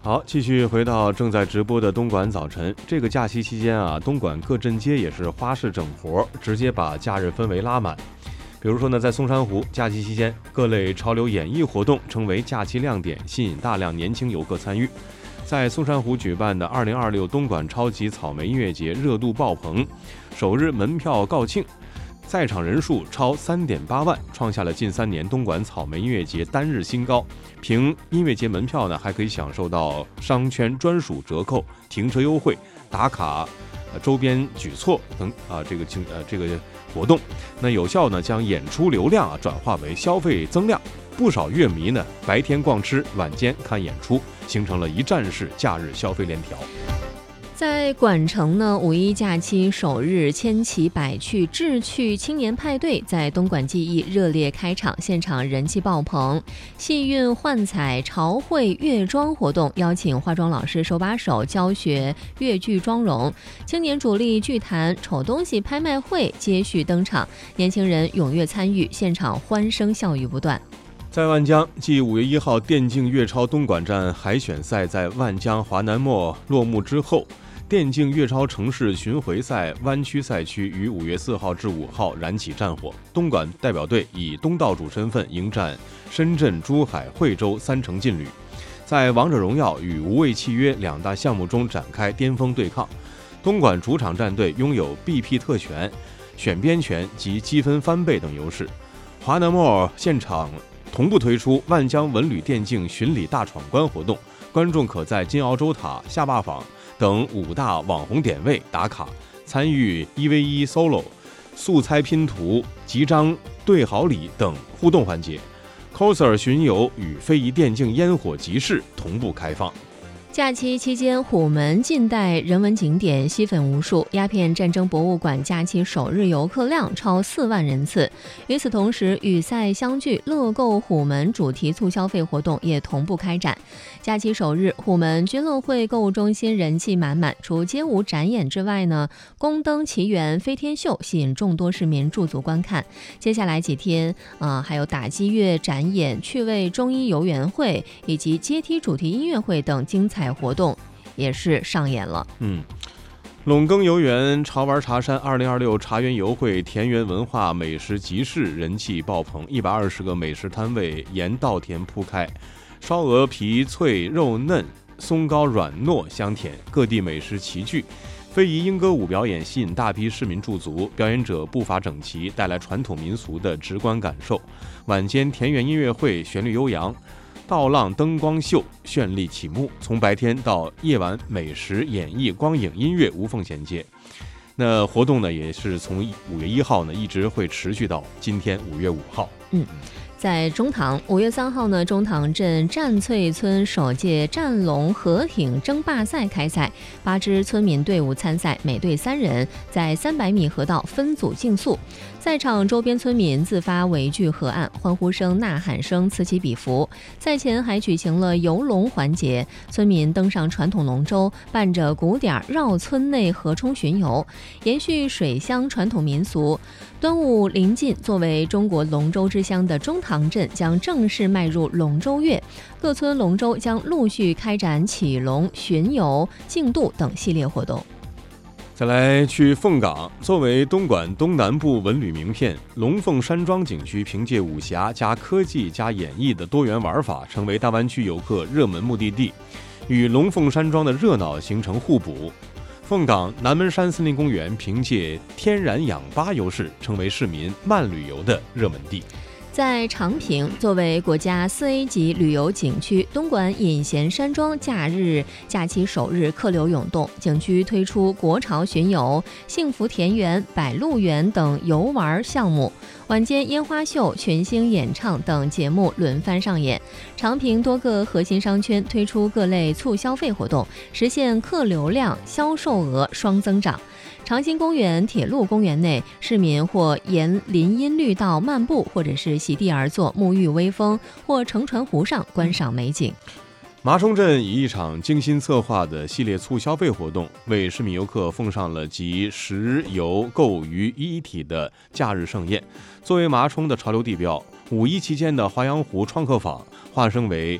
好，继续回到正在直播的东莞早晨。这个假期期间啊，东莞各镇街也是花式整活，直接把假日氛围拉满。比如说呢，在松山湖，假期期间各类潮流演艺活动成为假期亮点，吸引大量年轻游客参与。在松山湖举办的2026东莞超级草莓音乐节热度爆棚，首日门票告罄，在场人数超3.8万，创下了近3年东莞草莓音乐节单日新高。凭音乐节门票呢，还可以享受到商圈专属折扣、停车优惠、打卡、周边举措等这个活动。那有效呢将演出流量转化为消费增量。不少乐迷呢白天逛吃，晚间看演出，形成了一站式假日消费链条。 在莞城呢，5·1假期首日千奇百趣智趣青年派对在东莞记忆热烈开场，现场人气爆棚。戏韵幻彩潮绘乐妆活动，邀请化妆老师手把手教学粤剧妆容。青年主力剧坛丑东西拍卖会接续登场，年轻人踊跃参与，现场欢声笑语不断。 在万江，继5月1号电竞粤超东莞站海选赛在万江华南墨落幕之后，电竞粤超城市巡回赛湾区赛区于5月4号至5号燃起战火。东莞代表队以东道主身份迎战深圳、珠海、惠州3城劲旅，在王者荣耀与无畏契约2大项目中展开巅峰对抗。东莞主场战队拥有 BP 特权、选边权及积分翻倍等优势。华南墨现场同步推出万江文旅电竞巡礼大闯关活动，观众可在金鳌洲塔、下坝坊等5大网红点位打卡，参与1v1 solo、素猜拼图、集章对好礼等互动环节。coser 巡游与非遗电竞烟火集市同步开放。 假期期间，虎门近代人文景点吸粉无数，鸦片战争博物馆假期首日游客量超4万人次。与此同时，与赛相聚乐购虎门主题促消费活动也同步开展。假期首日，虎门君乐汇购物中心人气满满，除街舞展演之外呢，宫灯奇缘飞天秀吸引众多市民驻足观看。接下来几天还有打击乐展演、趣味中医游园会以及阶梯主题音乐会等精彩活动也是上演了。 陇庚游园潮玩茶山2026茶园游会田园文化美食集市人气爆棚，120个美食摊位沿稻田铺开，烧鹅皮脆肉嫩，松糕软糯香甜，各地美食齐聚。非遗莺歌舞表演吸引大批市民驻足，表演者步伐整齐，带来传统民俗的直观感受。晚间田园音乐会旋律悠扬，道浪灯光秀绚丽启幕，从白天到夜晚，美食、演艺、光影、音乐无缝衔接。那活动呢，也是从5月1号呢一直会持续到今天5月5号。 在中塘，5月3号呢，中塘镇战翠村首届战龙合艇争霸赛开赛，8支村民队伍参赛，每队3人，在300米河道分组竞速。赛场周边村民自发围聚河岸，欢呼声、呐喊声此起彼伏。赛前还举行了游龙环节，村民登上传统龙舟，伴着鼓点绕村内河冲巡游，延续水乡传统民俗。端午临近，作为中国龙舟之乡的中塘镇将正式迈入龙舟月，各村龙舟将陆续开展启龙、巡游、竞渡等系列活动。 再来去凤岗，作为东莞东南部文旅名片，龙凤山庄景区凭借武侠加科技加演艺的多元玩法，成为大湾区游客热门目的地，与龙凤山庄的热闹形成互补。凤岗南门山森林公园凭借天然氧吧优势，成为市民慢旅游的热门地。 在长平，作为国家4A 级旅游景区，东莞隐贤山庄假期首日客流涌动，景区推出国潮巡游、幸福田园、百鹿园等游玩项目，晚间烟花秀、群星演唱等节目轮番上演。长平多个核心商圈推出各类促消费活动，实现客流量、销售额双增长。长兴公园、铁路公园内，市民或沿林荫绿道漫步，或者是席地而坐沐浴微风，或乘船湖上观赏美景。 麻冲镇以一场精心策划的系列促消费活动，为市民游客奉上了集食游购于一体的假日盛宴。作为麻冲的潮流地标，5·1期间的华阳湖创客坊化身为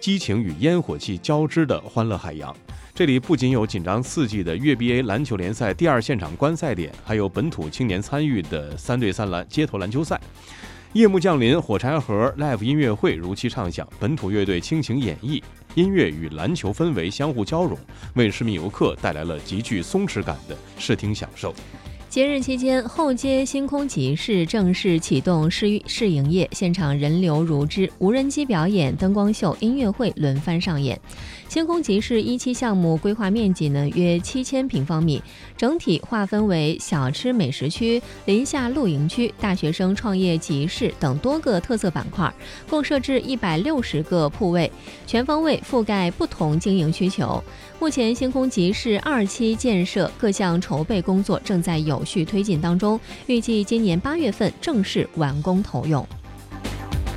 激情与烟火气交织的欢乐海洋。这里不仅有紧张刺激的粤 BA 篮球联赛第2现场观赛点，还有本土青年参与的3对3街头篮球赛。夜幕降临，火柴盒 Live 音乐会如期唱响，本土乐队倾情演绎，音乐与篮球氛围相互交融，为市民游客带来了极具松弛感的视听享受。 节日期间，后街星空集市正式启动试营业，现场人流如织，无人机表演、灯光秀、音乐会轮番上演。星空集市1期项目规划面积约7000平方米，整体划分为小吃美食区、林下露营区、大学生创业集市等多个特色板块，共设置160个铺位，全方位覆盖不同经营需求。目前星空集市2期建设各项筹备工作正在有序推进当中，预计今年8月份正式完工投用。